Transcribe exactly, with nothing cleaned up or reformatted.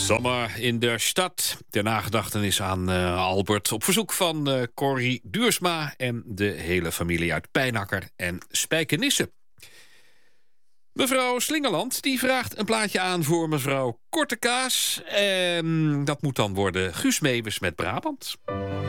Sommer in de stad. Ter nagedachtenis aan uh, Albert. Op verzoek van uh, Corrie Duursma en de hele familie uit Pijnakker en Spijkenisse. Mevrouw Slingerland die vraagt een plaatje aan voor mevrouw Kortekaas. En dat moet dan worden Guus Meeuwis met Brabant.